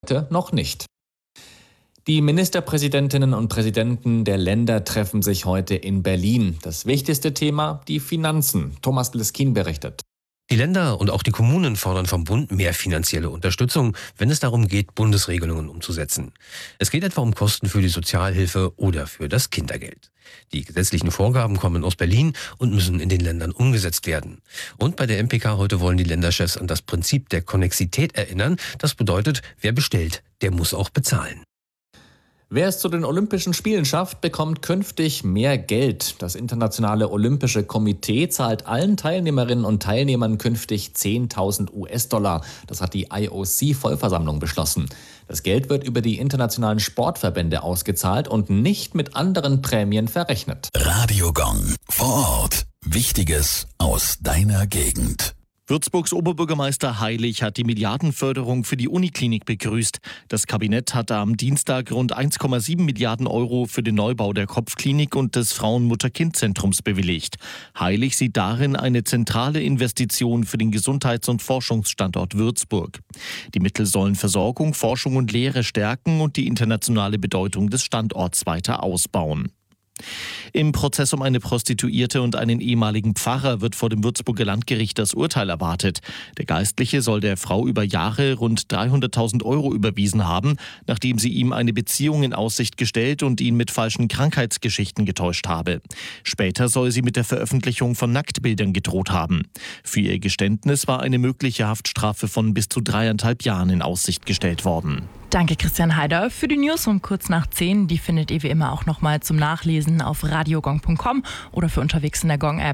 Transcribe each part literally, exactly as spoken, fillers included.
heute noch nicht. Die Ministerpräsidentinnen und Präsidenten der Länder treffen sich heute in Berlin. Das wichtigste Thema, die Finanzen. Thomas Bliskin berichtet. Die Länder und auch die Kommunen fordern vom Bund mehr finanzielle Unterstützung, wenn es darum geht, Bundesregelungen umzusetzen. Es geht etwa um Kosten für die Sozialhilfe oder für das Kindergeld. Die gesetzlichen Vorgaben kommen aus Berlin und müssen in den Ländern umgesetzt werden. Und bei der M P K heute wollen die Länderchefs an das Prinzip der Konnexität erinnern. Das bedeutet, wer bestellt, der muss auch bezahlen. Wer es zu den Olympischen Spielen schafft, bekommt künftig mehr Geld. Das Internationale Olympische Komitee zahlt allen Teilnehmerinnen und Teilnehmern künftig zehntausend US-Dollar. Das hat die I O C-Vollversammlung beschlossen. Das Geld wird über die internationalen Sportverbände ausgezahlt und nicht mit anderen Prämien verrechnet. Radio Gong. Vor Ort. Wichtiges aus deiner Gegend. Würzburgs Oberbürgermeister Heilig hat die Milliardenförderung für die Uniklinik begrüßt. Das Kabinett hatte am Dienstag rund eins Komma sieben Milliarden Euro für den Neubau der Kopfklinik und des Frauen-Mutter-Kind-Zentrums bewilligt. Heilig sieht darin eine zentrale Investition für den Gesundheits- und Forschungsstandort Würzburg. Die Mittel sollen Versorgung, Forschung und Lehre stärken und die internationale Bedeutung des Standorts weiter ausbauen. Im Prozess um eine Prostituierte und einen ehemaligen Pfarrer wird vor dem Würzburger Landgericht das Urteil erwartet. Der Geistliche soll der Frau über Jahre rund dreihunderttausend Euro überwiesen haben, nachdem sie ihm eine Beziehung in Aussicht gestellt und ihn mit falschen Krankheitsgeschichten getäuscht habe. Später soll sie mit der Veröffentlichung von Nacktbildern gedroht haben. Für ihr Geständnis war eine mögliche Haftstrafe von bis zu dreieinhalb Jahren in Aussicht gestellt worden. Danke Christian Heider für die News um kurz nach zehn. Die findet ihr wie immer auch nochmal zum Nachlesen auf radiogong punkt com oder für unterwegs in der Gong-App.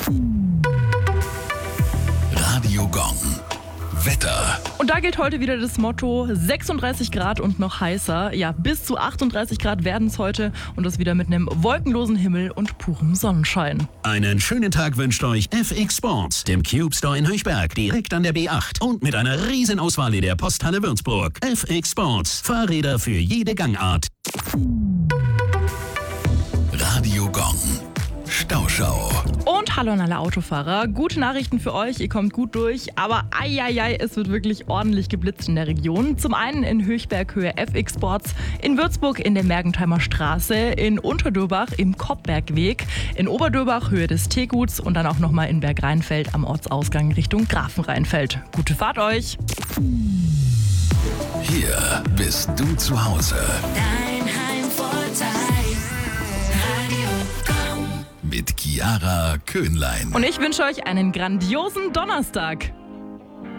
Radio Gong. Wetter. Und da gilt heute wieder das Motto sechsunddreißig Grad und noch heißer. Ja, bis zu achtunddreißig Grad werden es heute und das wieder mit einem wolkenlosen Himmel und purem Sonnenschein. Einen schönen Tag wünscht euch F X Sports, dem Cube Store in Höchberg, direkt an der B acht und mit einer riesen Auswahl in der Posthalle Würzburg. F X Sports, Fahrräder für jede Gangart. Radio Gong. Stauschau. Und hallo an alle Autofahrer. Gute Nachrichten für euch, ihr kommt gut durch. Aber eieiei, es wird wirklich ordentlich geblitzt in der Region. Zum einen in Höchberg Höhe F X Sports, in Würzburg in der Mergentheimer Straße, in Unterdöbach im Koppbergweg, in Oberdöbach Höhe des Teeguts und dann auch nochmal in Bergrheinfeld am Ortsausgang Richtung Grafenrheinfeld. Gute Fahrt euch! Hier bist du zu Hause. Dein Heimvorteil. Radio Gong. Mit Chiara Köhnlein. Und ich wünsche euch einen grandiosen Donnerstag.